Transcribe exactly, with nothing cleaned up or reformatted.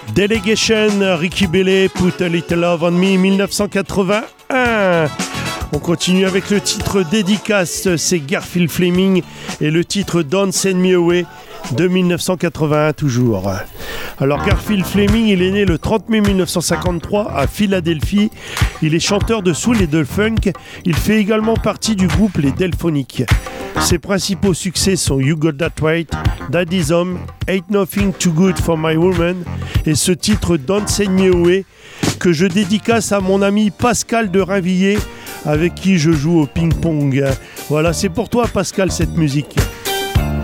Delegation, Ricky Bailey, Put a Little Love on Me, dix-neuf cent quatre-vingt-un. On continue avec le titre Dédicace, c'est Garfield Fleming et le titre Don't Send Me Away de dix-neuf cent quatre-vingt-un toujours. Alors Garfield Fleming, il est né le trente mai dix-neuf cent cinquante-trois à Philadelphie. Il est chanteur de soul et de funk. Il fait également partie du groupe Les Delphonics. Ses principaux succès sont You Got That Right, Daddy's Home, Ain't Nothing Too Good For My Woman et ce titre Don't Send Me Away que je dédicace à mon ami Pascal de Rainvilliers avec qui je joue au ping-pong. Voilà, c'est pour toi Pascal cette musique.